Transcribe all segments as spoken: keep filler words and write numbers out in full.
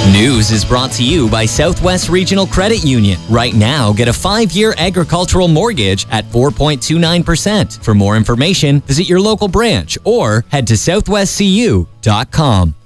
News is brought to you by Southwest Regional Credit Union. Right now, get a five-year agricultural mortgage at four point two nine percent. For more information, visit your local branch or head to southwest c u dot com.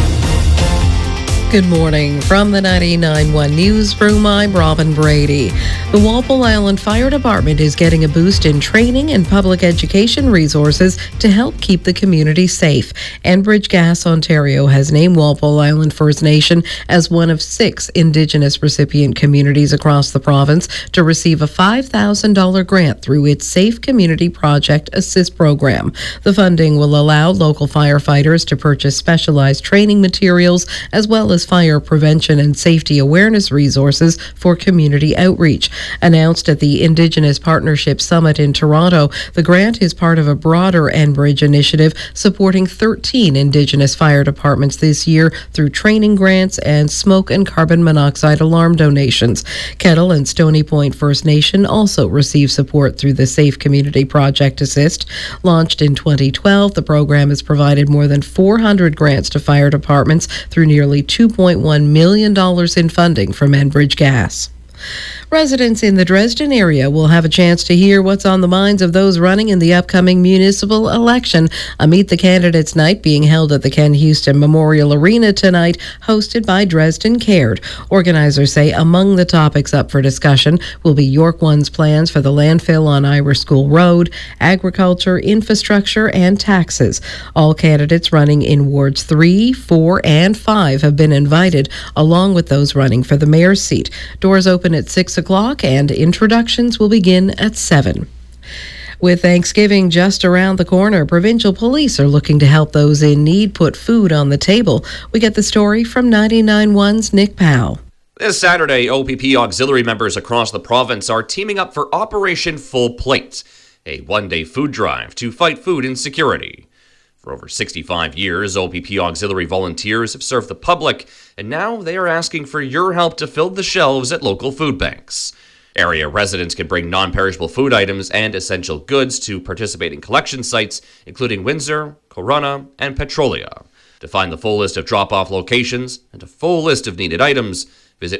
Good morning. From the ninety-nine point one Newsroom, I'm Robin Brady. The Walpole Island Fire Department is getting a boost in training and public education resources to help keep the community safe. Enbridge Gas Ontario has named Walpole Island First Nation as one of six Indigenous recipient communities across the province to receive a five thousand dollars grant through its Safe Community Project Assist program. The funding will allow local firefighters to purchase specialized training materials as well as fire prevention and safety awareness resources for community outreach. Announced at the Indigenous Partnership Summit in Toronto, the grant is part of a broader Enbridge initiative supporting thirteen Indigenous fire departments this year through training grants and smoke and carbon monoxide alarm donations. Kettle and Stony Point First Nation also receive support through the Safe Community Project Assist. Launched in twenty twelve, the program has provided more than four hundred grants to fire departments through nearly two point one million dollars in funding from Enbridge Gas. Residents in the Dresden area will have a chance to hear what's on the minds of those running in the upcoming municipal election. A Meet the Candidates night being held at the Ken Houston Memorial Arena tonight, hosted by Dresden Cared. Organizers say among the topics up for discussion will be York One's plans for the landfill on Irish School Road, agriculture, infrastructure, and taxes. All candidates running in wards three, four, and five have been invited, along with those running for the mayor's seat. Doors open at six o'clock and introductions will begin at seven. With Thanksgiving just around the corner, provincial police are looking to help those in need put food on the table. We get the story from ninety-nine point one's Nick Powell. This Saturday, O P P auxiliary members across the province are teaming up for Operation Full Plate, a one-day food drive to fight food insecurity. For over sixty-five years, O P P auxiliary volunteers have served the public, and now they are asking for your help to fill the shelves at local food banks. Area residents can bring non-perishable food items and essential goods to participating collection sites, including Windsor, Corunna, and Petrolia. To find the full list of drop-off locations and a full list of needed items, visit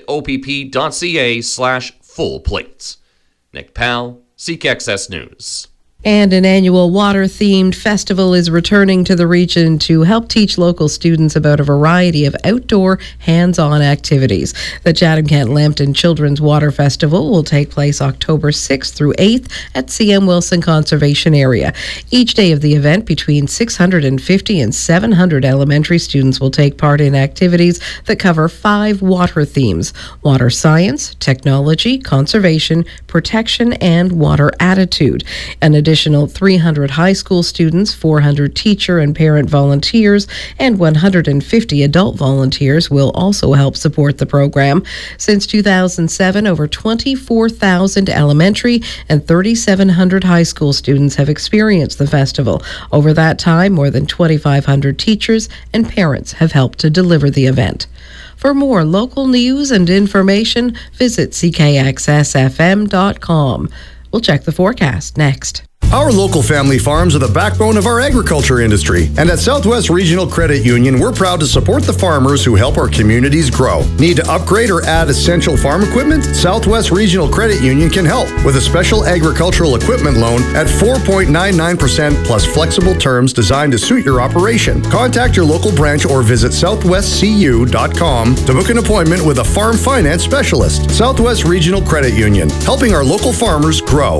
opp.ca slash full plates. Nick Powell, C K X S News. And an annual water-themed festival is returning to the region to help teach local students about a variety of outdoor, hands-on activities. The Chatham-Kent-Lambton Children's Water Festival will take place October sixth through eighth at C M Wilson Conservation Area. Each day of the event, between six hundred fifty and seven hundred elementary students will take part in activities that cover five water themes: water science, technology, conservation, protection, and water attitude. An additional three hundred high school students, four hundred teacher and parent volunteers, and one hundred fifty adult volunteers will also help support the program. Since two thousand seven, over twenty-four thousand elementary and three thousand seven hundred high school students have experienced the festival. Over that time, more than twenty-five hundred teachers and parents have helped to deliver the event. For more local news and information, visit c k x s f m dot com. We'll check the forecast next. Our local family farms are the backbone of our agriculture industry. And at Southwest Regional Credit Union, we're proud to support the farmers who help our communities grow. Need to upgrade or add essential farm equipment? Southwest Regional Credit Union can help with a special agricultural equipment loan at four point nine nine percent plus flexible terms designed to suit your operation. Contact your local branch or visit southwest c u dot com to book an appointment with a farm finance specialist. Southwest Regional Credit Union, helping our local farmers grow.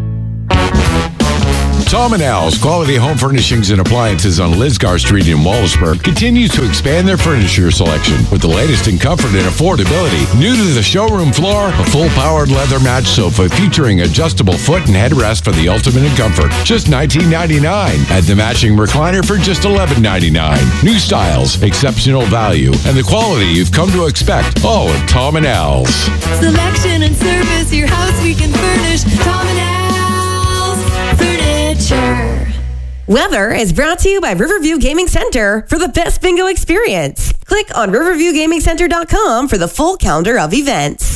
Tom and Al's Quality Home Furnishings and Appliances on Lisgar Street in Wallaceburg continues to expand their furniture selection with the latest in comfort and affordability. New to the showroom floor, a full-powered leather match sofa featuring adjustable foot and headrest for the ultimate in comfort. Just nineteen ninety-nine dollars. Add the matching recliner for just eleven ninety-nine. New styles, exceptional value, and the quality you've come to expect. All at Tom and Al's. Selection and service, your house we can furnish. Tom and Al's Furniture. Weather is brought to you by Riverview Gaming Center for the best bingo experience. Click on riverview gaming center dot com for the full calendar of events.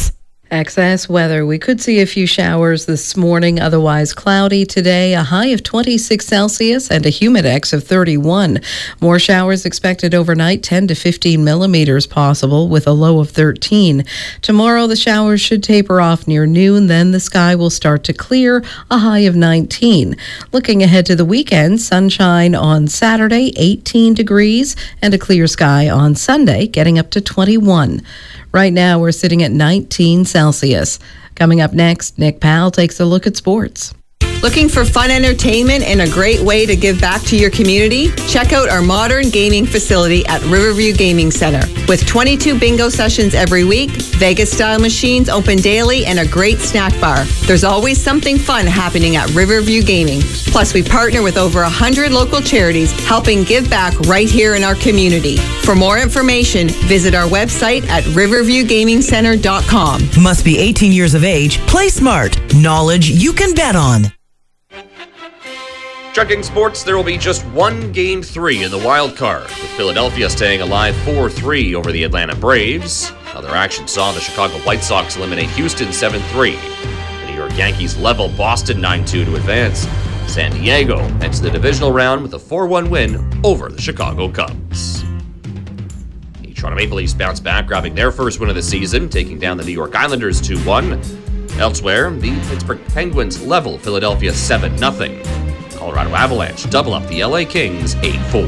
Excess weather. We could see a few showers this morning, otherwise cloudy today. A high of twenty-six Celsius and a humidex of thirty-one. More showers expected overnight, ten to fifteen millimeters possible with a low of thirteen. Tomorrow the showers should taper off near noon, then the sky will start to clear, a high of nineteen. Looking ahead to the weekend, sunshine on Saturday, eighteen degrees, and a clear sky on Sunday, getting up to twenty-one. Right now, we're sitting at nineteen Celsius. Coming up next, Nick Powell takes a look at sports. Looking for fun entertainment and a great way to give back to your community? Check out our modern gaming facility at Riverview Gaming Center. With twenty-two bingo sessions every week, Vegas-style machines open daily, and a great snack bar. There's always something fun happening at Riverview Gaming. Plus, we partner with over one hundred local charities helping give back right here in our community. For more information, visit our website at riverview gaming center dot com. Must be eighteen years of age. Play smart. Knowledge you can bet on. Checking sports, there will be just one Game three in the wild card, with Philadelphia staying alive four three over the Atlanta Braves. Other action saw the Chicago White Sox eliminate Houston seven three. The New York Yankees level Boston nine two to advance. San Diego heads to the divisional round with a four one win over the Chicago Cubs. The Toronto Maple Leafs bounce back, grabbing their first win of the season, taking down the New York Islanders two one. Elsewhere, the Pittsburgh Penguins level Philadelphia seven nothing. Colorado Avalanche double up the L A Kings eight four.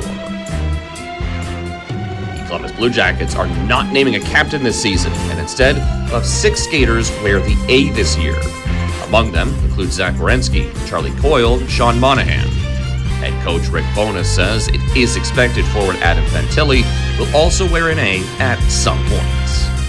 The Columbus Blue Jackets are not naming a captain this season, and instead of six skaters wear the A this year. Among them include Zach Werenski, Charlie Coyle, and Sean Monahan. Head coach Rick Bowness says it is expected forward Adam Fantilli will also wear an A at some point.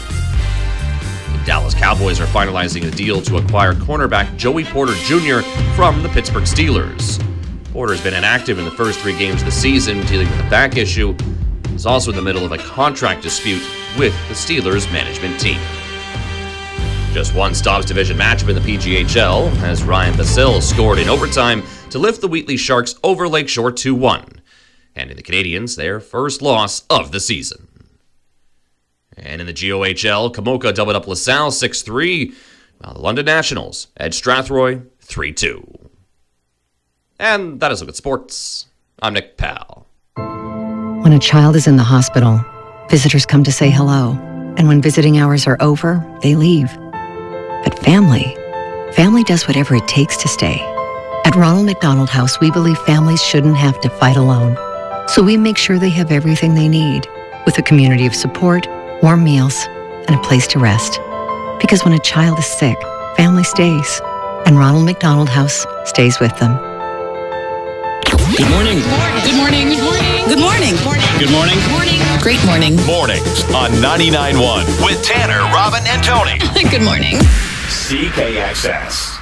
The Dallas Cowboys are finalizing a deal to acquire cornerback Joey Porter Junior from the Pittsburgh Steelers. Porter's been inactive in the first three games of the season, dealing with a back issue. He's also in the middle of a contract dispute with the Steelers management team. Just one Stobbs Division matchup in the P G H L as Ryan Basil scored in overtime to lift the Wheatley Sharks over Lakeshore two one, handing the Canadians their first loss of the season. And in the G O H L, Kamoka doubled up LaSalle six three, while the London Nationals edged Strathroy three two. And that is a look at sports. I'm Nick Powell. When a child is in the hospital, visitors come to say hello. And when visiting hours are over, they leave. But family, family does whatever it takes to stay. At Ronald McDonald House, we believe families shouldn't have to fight alone. So we make sure they have everything they need, with a community of support, warm meals, and a place to rest. Because when a child is sick, family stays. And Ronald McDonald House stays with them. Good morning. Good morning. Good morning. Good morning. Good morning. Good morning. Great morning. Mornings on ninety-nine point one with Tanner, Robin, and Tony. Good morning. C K X S.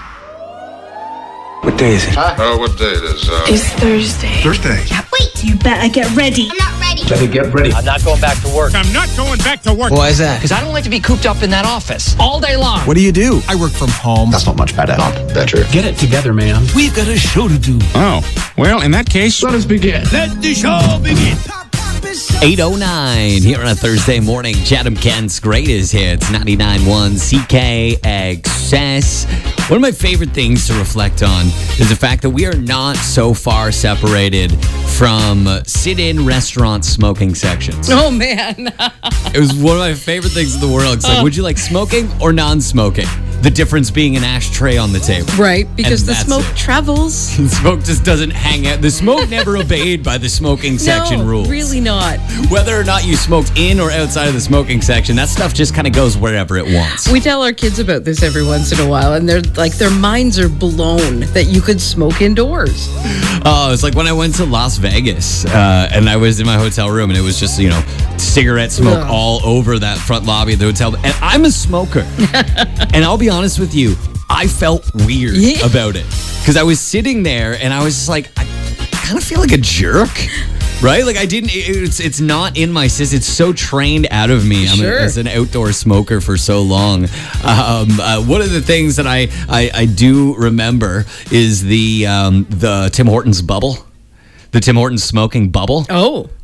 What day is it? Huh? Oh, what day it is? Uh... It's Thursday. Thursday. Yeah, wait. You better get ready. I'm not ready. Better get ready. I'm not going back to work. I'm not going back to work. Why is that? Because I don't like to be cooped up in that office all day long. What do you do? I work from home. That's not much better. Not better. Get it together, man. We've got a show to do. Oh, well, in that case, let us begin. Let the show begin. eight oh nine here on a Thursday morning. Chatham Kent's greatest hits, ninety-nine point one C K X S. One of my favorite things to reflect on is the fact that we are not so far separated from sit-in restaurant smoking sections. Oh, man. It was one of my favorite things in the world. It's like, oh. Would you like smoking or non-smoking? The difference being an ashtray on the table. Right, because the smoke it. travels. The smoke just doesn't hang out. The smoke never obeyed by the smoking section no, rules. really not. Whether or not you smoked in or outside of the smoking section, that stuff just kind of goes wherever it wants. We tell our kids about this every once in a while, and they're like, their minds are blown that you could smoke indoors. Oh, it's like when I went to Las Vegas, uh, and I was in my hotel room, and it was just, you know, cigarette smoke Ugh. all over that front lobby of the hotel. And I'm a smoker. And I'll be honest with you, I felt weird yeah. about it. Because I was sitting there, and I was just like, I kind of feel like a jerk. Right? Like I didn't, it's it's not in my system. It's so trained out of me. I'm sure. a, as an outdoor smoker for so long. Um, uh, one of the things that I, I, I do remember is the um, the Tim Hortons bubble. The Tim Hortons smoking bubble. Oh.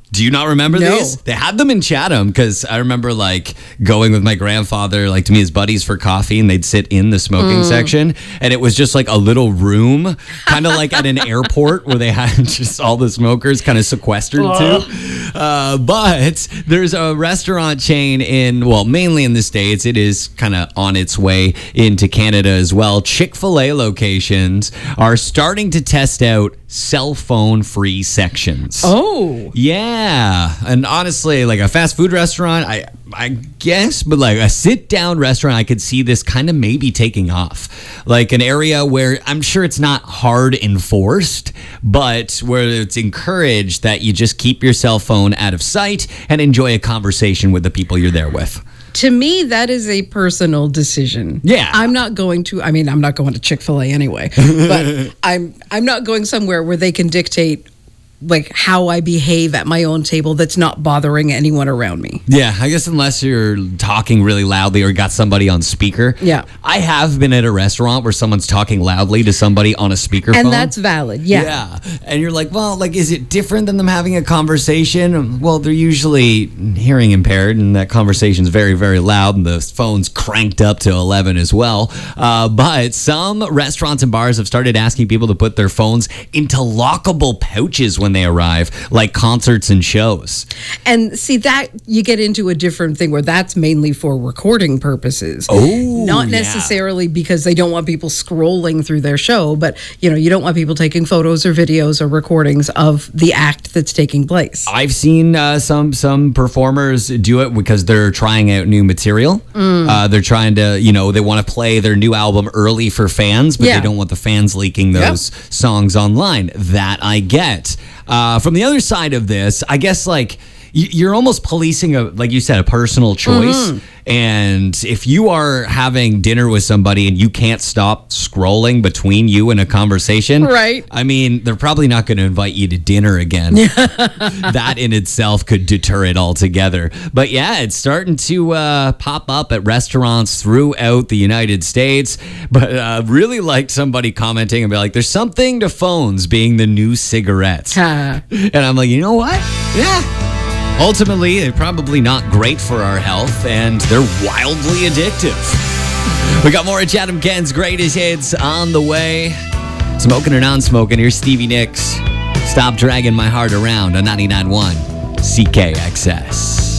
Do you not remember No. these? They had them in Chatham because I remember like going with my grandfather, like to meet his buddies for coffee, and they'd sit in the smoking Mm. section, and it was just like a little room, kind of like at an airport where they had just all the smokers kind of sequestered to. Uh, but there's a restaurant chain in, well, mainly in the States. It is kind of on its way into Canada as well. Chick-fil-A locations are starting to test out cell phone free sections. Oh. Yeah. And honestly, like a fast food restaurant, I I guess, but like a sit down restaurant, I could see this kind of maybe taking off. Like an area where I'm sure it's not hard enforced, but where it's encouraged that you just keep your cell phone out of sight and enjoy a conversation with the people you're there with. To me, that is a personal decision. Yeah. I'm not going to, I mean, I'm not going to Chick-fil-A anyway, but I'm I'm not going somewhere where they can dictate like how I behave at my own table that's not bothering anyone around me. Yeah, I guess unless you're talking really loudly or got somebody on speaker. Yeah. I have been at a restaurant where someone's talking loudly to somebody on a speakerphone. And that's valid. Yeah. Yeah. And you're like, well, like, is it different than them having a conversation? Well, they're usually hearing impaired, and that conversation's very, very loud, and the phone's cranked up to eleven as well. Uh, but some restaurants and bars have started asking people to put their phones into lockable pouches when they arrive, like concerts and shows. And see, that you get into a different thing where that's mainly for recording purposes. Oh, Not yeah. necessarily because they don't want people scrolling through their show, but you know, you don't want people taking photos or videos or recordings of the act that's taking place. I've seen uh, some some performers do it because they're trying out new material. Mm. Uh, they're trying to, you know, they want to play their new album early for fans, but Yeah. they don't want the fans leaking those songs online. That I get. Uh, from the other side of this, I guess like y- you're almost policing a, like you said, a personal choice. Mhm. And if you are having dinner with somebody and you can't stop scrolling between you and a conversation, Right. I mean, they're probably not going to invite you to dinner again. That in itself could deter it altogether. But yeah, it's starting to uh, pop up at restaurants throughout the United States. But uh, really liked somebody commenting and be like, there's something to phones being the new cigarettes. Ah. And I'm like, you know what? Yeah. Ultimately, they're probably not great for our health, and they're wildly addictive. We got more of Chatham Ken's greatest hits on the way. Smoking or non-smoking, here's Stevie Nicks. Stop Dragging My Heart Around on ninety-nine point one C K X S.